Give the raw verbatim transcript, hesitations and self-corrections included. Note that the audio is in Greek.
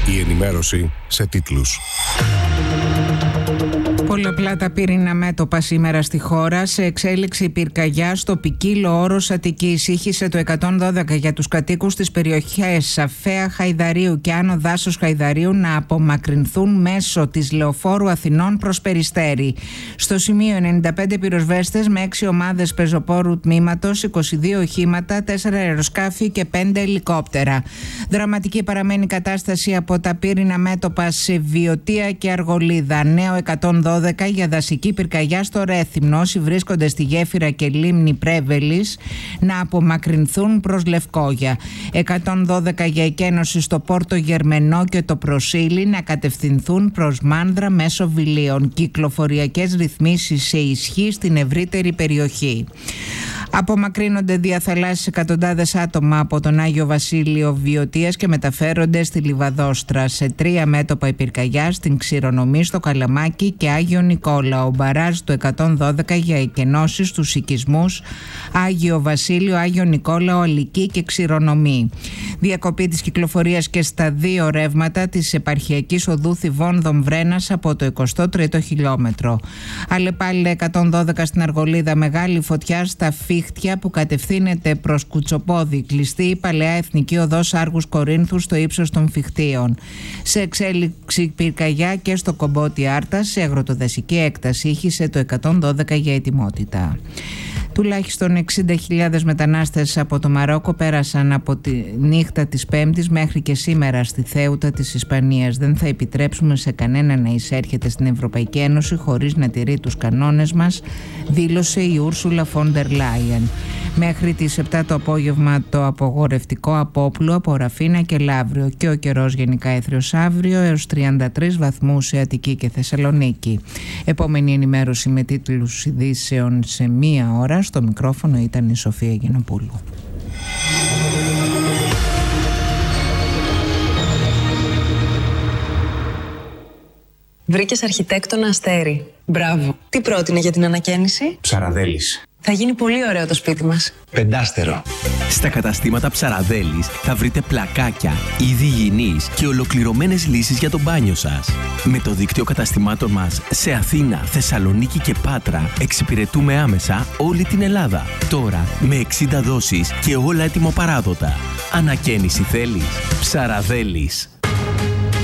Η ενημέρωση σε τίτλους. Πολλαπλά τα πύριννα μέτωπα σήμερα στη χώρα. Σε εξέλιξη πυρκαγιά στο ποικίλο όρος Αττικής. Ήχησε το εκατόν δώδεκα για τους κατοίκους της περιοχής Σαφέα Χαϊδαρίου και Άνω Δάσος Χαϊδαρίου να απομακρυνθούν μέσω της Λεωφόρου Αθηνών προς Περιστέρι. Στο σημείο ενενήντα πέντε πυροσβέστες με έξι ομάδες πεζοπόρου τμήματος, είκοσι δύο οχήματα, τέσσερα αεροσκάφη και πέντε ελικόπτερα. Δραματική παραμένει η κατάσταση από τα πύρινα μέτωπα σε Βιωτία και Αργολίδα. Νέο εκατόν δώδεκα για δασική πυρκαγιά στο Ρέθυμνο. Όσοι βρίσκονται στη γέφυρα και λίμνη Πρέβελης να απομακρυνθούν προς Λευκόγια. εκατόν δώδεκα για εκένωση στο Πόρτο Γερμενό και το Προσίλι να κατευθυνθούν προς Μάνδρα μέσω Βιλίων. Κυκλοφοριακές ρυθμίσεις σε ισχύ στην ευρύτερη περιοχή. Απομακρύνονται διαθαλάσσιες εκατοντάδες άτομα από τον Άγιο Βασίλειο Βιωτίας και μεταφέρονται στη Λιβαδόστρα. Σε τρία μέτωπα η πυρκαγιά, στην Ξηρονομή, στο Καλαμάκι και Άγιο Νικόλαο. Μπαράζ του εκατόν δώδεκα για εκενώσεις στους οικισμούς Άγιο Βασίλειο, Άγιο Νικόλαο, Αλική και Ξηρονομή. Διακοπή της κυκλοφορίας και στα δύο ρεύματα της επαρχιακής οδού Θηβών Δομβρένας από το εικοστό τρίτο χιλιόμετρο. Αλλεπάλληλα εκατόν δώδεκα στην Αργολίδα, μεγάλη φωτιά στα Φίχτια που κατευθύνεται προς Κουτσοπόδι. Κλειστή η παλαιά εθνική οδός Άργους Κορίνθου στο ύψος των Φιχτίων. Σε εξέλιξη πυρκαγιά και στο Κομπότι Άρτα, σε αγροτοδασική έκταση, ήχησε το εκατόν δώδεκα για ετοιμότητα. Τουλάχιστον εξήντα χιλιάδες μετανάστες από το Μαρόκο πέρασαν από τη νύχτα της Πέμπτης μέχρι και σήμερα στη Θέουτα της Ισπανίας. Δεν θα επιτρέψουμε σε κανένα να εισέρχεται στην Ευρωπαϊκή Ένωση χωρίς να τηρεί τους κανόνες μας, δήλωσε η Ούρσουλα Φόντερ Λάιεν. Μέχρι τις επτά το απόγευμα το απογορευτικό απόπλου από Ραφίνα και Λαύριο και ο καιρός γενικά έθριος αύριο έως τριάντα τρεις βαθμούς σε Αττική και Θεσσαλονίκη. Επόμενη ενημέρωση με τίτλους ειδήσεων σε μία ώρα. Στο μικρόφωνο ήταν η Σοφία Γινοπούλου. Βρήκες αρχιτέκτονα Αστέρι. Μπράβο. Τι πρότεινε για την ανακαίνιση? Ψαραδέλης. Θα γίνει πολύ ωραίο το σπίτι μας. Πεντάστερο. Στα καταστήματα Ψαραδέλης θα βρείτε πλακάκια, είδη υγιεινής και ολοκληρωμένες λύσεις για το μπάνιο σας. Με το δίκτυο καταστημάτων μας σε Αθήνα, Θεσσαλονίκη και Πάτρα εξυπηρετούμε άμεσα όλη την Ελλάδα. Τώρα με εξήντα δόσεις και όλα έτοιμο παράδοτα. Ανακαίνιση θέλεις? Ψαραδέλης.